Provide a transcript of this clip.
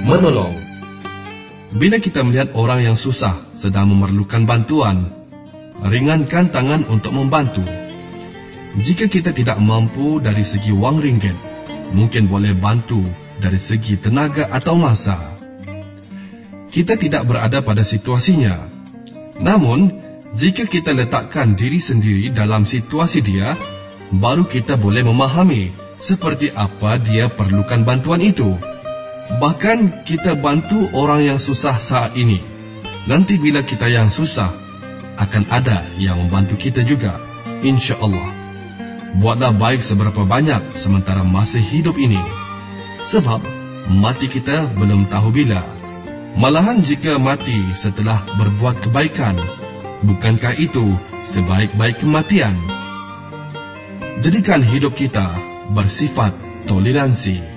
Menolong. Bila kita melihat orang yang susah sedang memerlukan bantuan, ringankan tangan untuk membantu. Jika kita tidak mampu dari segi wang ringgit, mungkin boleh bantu dari segi tenaga atau masa. Kita tidak berada pada situasinya. Namun, jika kita letakkan diri sendiri dalam situasi dia, baru kita boleh memahami seperti apa dia perlukan bantuan itu. Bahkan kita bantu orang yang susah saat ini. Nanti bila kita yang susah, akan ada yang membantu kita juga, insya-Allah. Buatlah baik seberapa banyak sementara masih hidup ini. Sebab mati kita belum tahu bila. Malahan jika mati setelah berbuat kebaikan, bukankah itu sebaik-baik kematian? Jadikan hidup kita bersifat toleransi.